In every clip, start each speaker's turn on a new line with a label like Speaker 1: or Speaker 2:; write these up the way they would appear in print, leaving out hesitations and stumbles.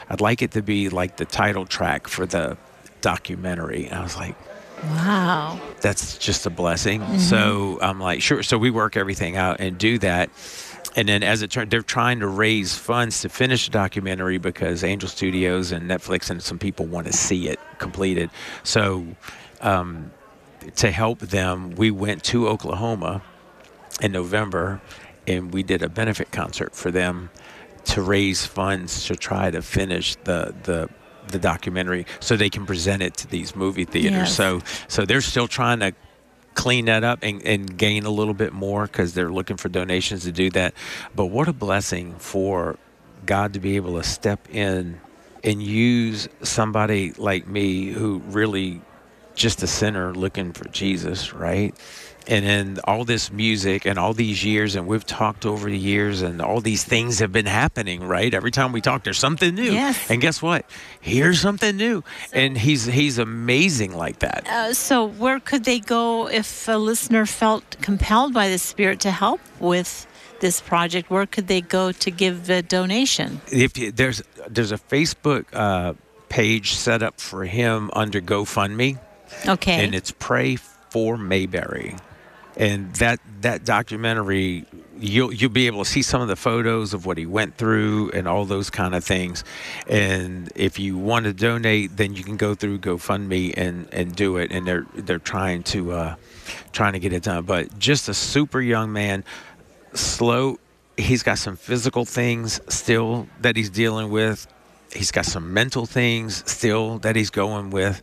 Speaker 1: I'd like it to be like the title track for the documentary. And I was like,
Speaker 2: Wow.
Speaker 1: that's just a blessing. So I'm like, sure. So we work everything out and do that. And then as it turned, they're trying to raise funds to finish the documentary because Angel Studios and Netflix and some people want to see it completed. So to help them, we went to Oklahoma in November and we did a benefit concert for them to raise funds to try to finish the documentary so they can present it to these movie theaters.
Speaker 2: Yes.
Speaker 1: So they're still trying to clean that up and gain a little bit more because they're looking for donations to do that. But what a blessing for God to be able to step in and use somebody like me who really just a sinner looking for Jesus, right? And then all this music and all these years, and we've talked over the years, and all these things have been happening, right? Every time we talk, there's something new.
Speaker 2: Yes.
Speaker 1: And guess what? Here's something new. And he's amazing like that.
Speaker 2: So where could they go if a listener felt compelled by the Spirit to help with this project? Where could they go to give a donation?
Speaker 1: There's a Facebook page set up for him under GoFundMe.
Speaker 2: Okay.
Speaker 1: And it's Pray for Mayberry. And that documentary, you'll be able to see some of the photos of what he went through and all those kind of things. And if you want to donate, then you can go through GoFundMe and do it. And they're trying to get it done. But just a super young man, slow. He's got some physical things still that he's dealing with. He's got some mental things still that he's going with.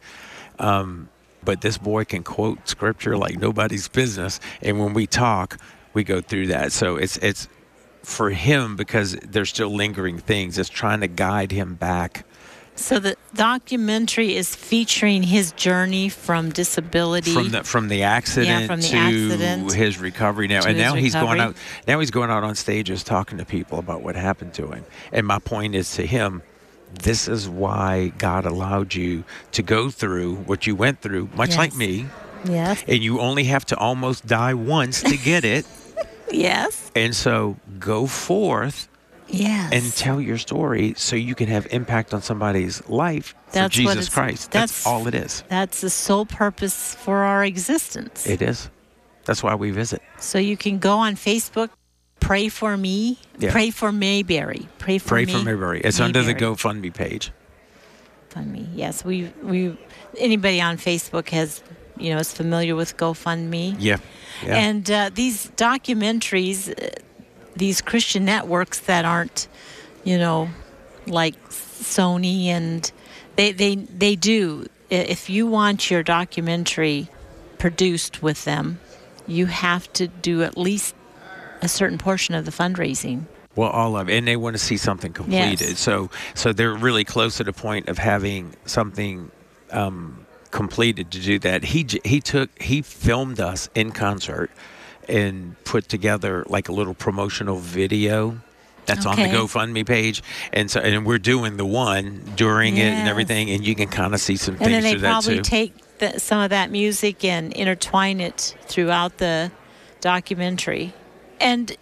Speaker 1: But this boy can quote scripture like nobody's business. And when we talk, we go through that. So it's for him because there's still lingering things. It's trying to guide him back.
Speaker 2: So the documentary is featuring his journey from disability.
Speaker 1: From the accident to his recovery now. And now he's going out. Now he's going out on stages talking to people about what happened to him. And my point is to him, this is why God allowed you to go through what you went through, much like me.
Speaker 2: Yes.
Speaker 1: And you only have to almost die once to get it.
Speaker 2: Yes.
Speaker 1: And so go forth and tell your story so you can have impact on somebody's life for Jesus Christ. That's all it is.
Speaker 2: That's the sole purpose for our existence.
Speaker 1: It is. That's why we visit.
Speaker 2: So you can go on Facebook, Pray for Me, Pray for Mayberry. Pray for
Speaker 1: Mayberry. It's under the GoFundMe page.
Speaker 2: GoFundMe. Yes, we anybody on Facebook is familiar with GoFundMe.
Speaker 1: Yeah.
Speaker 2: And these documentaries, these Christian networks that aren't, like Sony, and they do. If you want your documentary produced with them, you have to do at least a certain portion of the fundraising.
Speaker 1: Well, all of it. And they want to see something completed.
Speaker 2: Yes.
Speaker 1: So they're really close to the point of having something completed to do that. He filmed us in concert and put together like a little promotional video that's on the GoFundMe page. And we're doing the one during it and everything, and you can kind of see some things
Speaker 2: and then
Speaker 1: through that too.
Speaker 2: And they probably take some of that music and intertwine it throughout the documentary. And,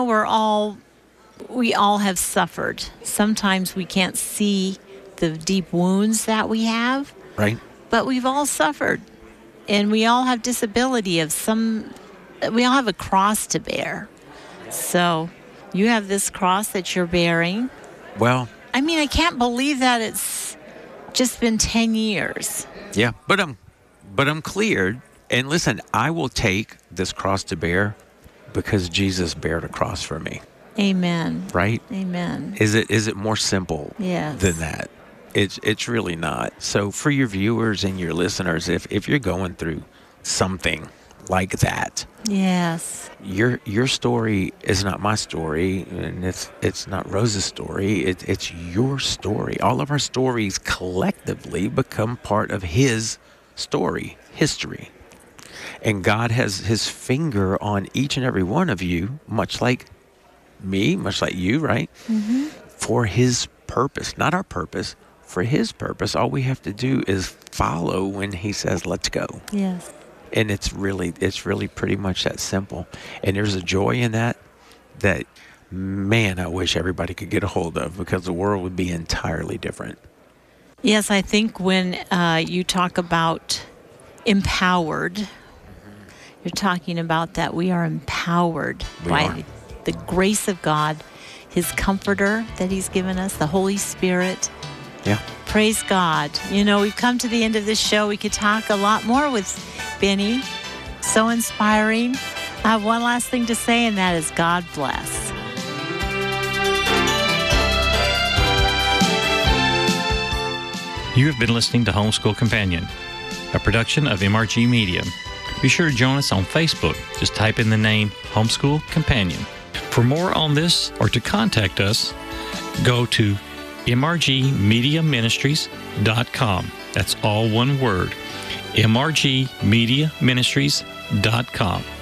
Speaker 2: we all have suffered. Sometimes we can't see the deep wounds that we have.
Speaker 1: Right.
Speaker 2: But we've all suffered. And we all have disability we all have a cross to bear. So you have this cross that you're bearing.
Speaker 1: Well,
Speaker 2: I can't believe that it's just been 10 years.
Speaker 1: Yeah, but I'm cleared. And listen, I will take this cross to bear because Jesus bared a cross for me.
Speaker 2: Amen.
Speaker 1: Right?
Speaker 2: Amen.
Speaker 1: Is it more simple than that? It's really not. So for your viewers and your listeners, if you're going through something like that,
Speaker 2: yes,
Speaker 1: your story is not my story, and it's not Rose's story. It's your story. All of our stories collectively become part of his story, history. And God has his finger on each and every one of you, much like me, much like you, right? Mm-hmm. For his purpose, not our purpose, for his purpose. All we have to do is follow when he says, let's go.
Speaker 2: Yes.
Speaker 1: And it's really pretty much that simple. And there's a joy in that man, I wish everybody could get a hold of, because the world would be entirely different.
Speaker 2: Yes, I think when you talk about empowered, you're talking about that we are empowered by the grace of God, His Comforter that He's given us, the Holy Spirit.
Speaker 1: Yeah.
Speaker 2: Praise God. You know, we've come to the end of this show. We could talk a lot more with Benny. So inspiring. I have one last thing to say, and that is God bless.
Speaker 3: You have been listening to Homeschool Companion, a production of MRG Media. Be sure to join us on Facebook. Just type in the name Homeschool Companion. For more on this or to contact us, go to mrgmediaministries.com. That's all one word, mrgmediaministries.com.